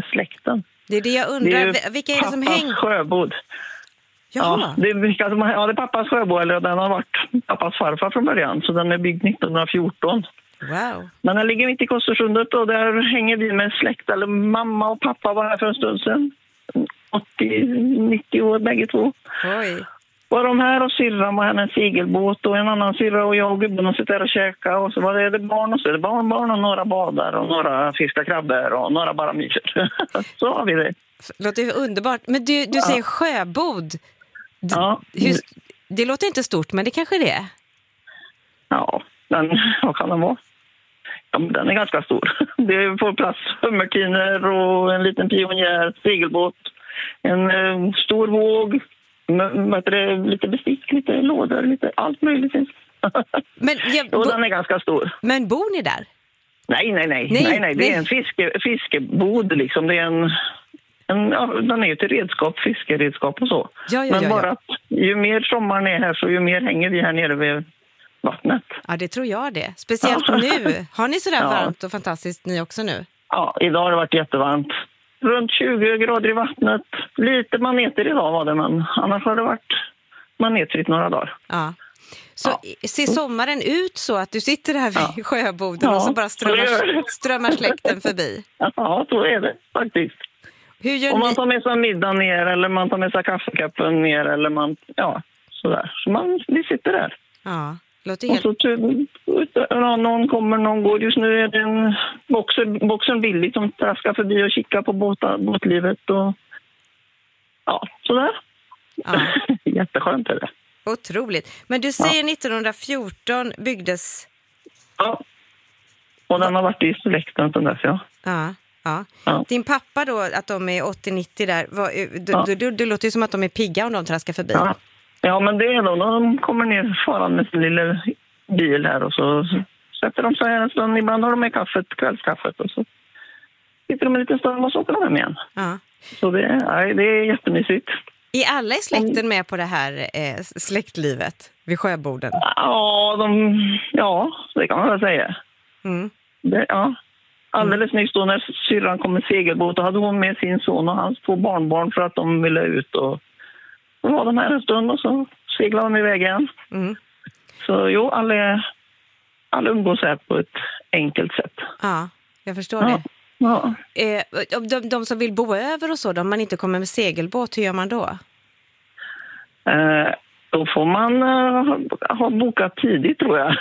med släkten. Det är det jag undrar. Vilka är det som hänger? Sjöbod. Ja, det är pappas sjöbod, eller den har varit pappas farfar från början, så den är byggd 1914. Wow. Men den ligger mitt i Kostersundet och där hänger vi med släkt, eller mamma och pappa var här för en stund sedan. 80-90 år bägge två. Oj. Var de här och syrran var hennes segelbåt och en annan syrra och jag och gubben och sitter där och käka och så var det barn och så är det barnbarn och några badar och några fiskar krabbor och några bara myser. Så har vi det. Låter ju underbart. Men du säger sjöbod. Ja. Det låter inte stort, men det kanske det är. Ja, vad kan den vara? Ja, den är ganska stor. Det får plats hummertiner och en liten pionjär, segelbåt, en stor våg, lite bestick, lite lådor, lite allt möjligt. Men, den är ganska stor. Men bor ni där? Nej, det är en fiskebod liksom. Det är den är ju till redskap, fiskeredskap och så. Men bara att ju mer sommaren är här så ju mer hänger vi här nere vid vattnet. Ja, det tror jag det. Speciellt nu. Har ni sådär varmt och fantastiskt ni också nu? Ja, idag har det varit jättevarmt. Runt 20 grader i vattnet. Lite maneter idag var det, men annars har det varit manetrigt några dagar. Ja. Så ser sommaren ut så att du sitter här vid sjöboden och så bara strömmar släkten förbi? Ja, så är det faktiskt. Om man tar med sig middag ner eller man tar med sig kaffekappen ner eller man, sådär. Så vi sitter där. Ja, låter helt... Och så någon kommer, någon går. Just nu är det en boxen billigt som traskar förbi och kikar på båtlivet och sådär. Ja. Jätteskönt är det. Otroligt. Men du säger 1914 byggdes... Ja, och den har varit i släkten sedan dess, Ja. Din pappa då, att de är 80-90 där, det låter ju som att de är pigga om de traskar förbi. Ja, men det är de kommer ner faran med sin lilla bil här och så sätter de sig här en stund. Ibland har de med kvällskaffet och så sitter de en liten stund och så åker de hem igen. Ja. Så det är jättemysigt. Är alla i släkten med på det här släktlivet vid sjöboden? Ja, det kan man väl säga. Mm. Alldeles nyss då när syrran kom med segelbåt och hade hon med sin son och hans 2 barnbarn för att de ville ut och var de här en stund och så seglade de iväg igen. Mm. Så alla umgås här på ett enkelt sätt. Ja, jag förstår det. Ja. De som vill bo över och så, om man inte kommer med segelbåt, hur gör man då? Då får man ha bokat tidigt tror jag.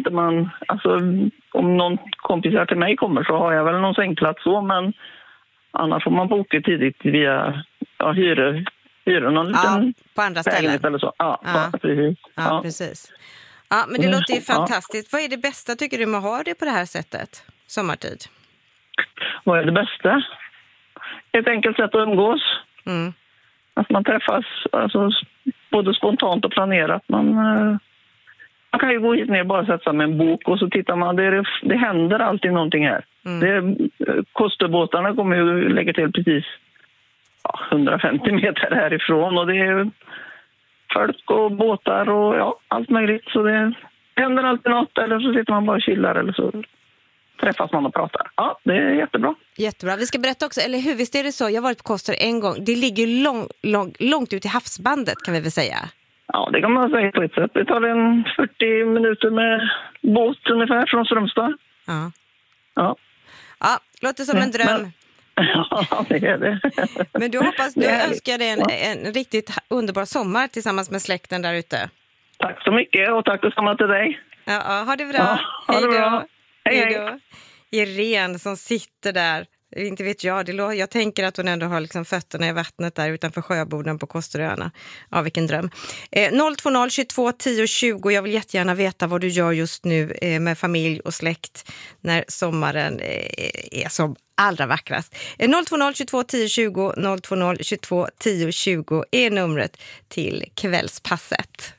Om någon kompisar till mig kommer så har jag väl någon sängplats så, men annars får man boka tidigt via hyra någon liten på andra ställen eller så. Precis. Ja, men det låter ju fantastiskt. Vad är det bästa tycker du med att ha det på det här sättet sommartid? Vad är det bästa? Ett enkelt sätt att umgås. Mm. Att man träffas både spontant och planerat. Man kan ju gå hit ner och bara sätta sig med en bok och så tittar man. Det händer alltid någonting här. Kosterbåtarna kommer ju lägga till precis 150 meter härifrån och det är folk och båtar och allt möjligt. Så det händer alltid något eller så sitter man bara och chillar eller så träffas man och pratar. Ja, det är jättebra. Jättebra. Vi ska berätta också, eller hur, visst är det så? Jag har varit på Koster en gång. Det ligger långt ut i havsbandet kan vi väl säga. Ja, det kan man säga på ett sätt. Det tar en 40 minuter med båt ungefär från Strömstad. Ja, låter som en dröm. Ja, det är det. Men du önskar dig en riktigt underbar sommar tillsammans med släkten där ute. Tack så mycket och tack detsamma till dig. Ja, ha det bra. Ja, ha det bra. Hej. Irene som sitter där. Inte vet jag tänker att hon ändå har liksom fötterna i vattnet där utanför sjöboden på Kosteröarna. Ja, vilken dröm. 020 22 10 20. Jag vill jättegärna veta vad du gör just nu med familj och släkt när sommaren är som allra vackrast. 020 22 10 20 020 22 10 20 är numret till kvällspasset.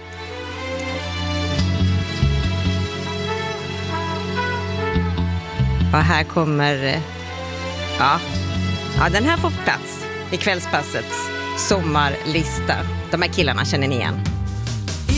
Och här kommer... den här får plats i kvällspassets sommarlista. De här killarna känner ni igen.